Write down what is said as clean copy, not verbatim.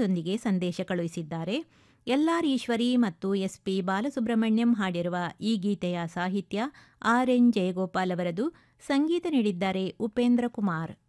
ಚಿತ್ರದೊಂದಿಗೆ ಸಂದೇಶ ಕಳುಹಿಸಿದ್ದಾರೆ. ಎಲ್.ಆರ್. ಈಶ್ವರಿ ಮತ್ತು ಎಸ್.ಪಿ. ಬಾಲಸುಬ್ರಹ್ಮಣ್ಯಂ ಹಾಡಿರುವ ಈ ಗೀತೆಯ ಸಾಹಿತ್ಯ ಆರ್.ಎನ್. ಜಯಗೋಪಾಲ್ ಅವರದು. ಸಂಗೀತ ನೀಡಿದ್ದಾರೆ ಉಪೇಂದ್ರ ಕುಮಾರ್.